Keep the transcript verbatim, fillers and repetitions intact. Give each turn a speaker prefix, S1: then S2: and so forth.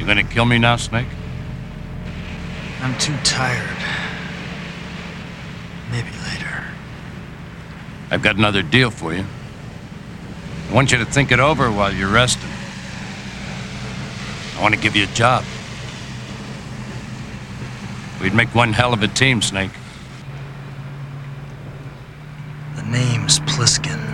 S1: You gonna kill me now, Snake?
S2: I'm too tired. Maybe later.
S1: I've got another deal for you. I want you to think it over while you're resting. I want to give you a job. We'd make one hell of a team, Snake.
S2: The name's Pliskin.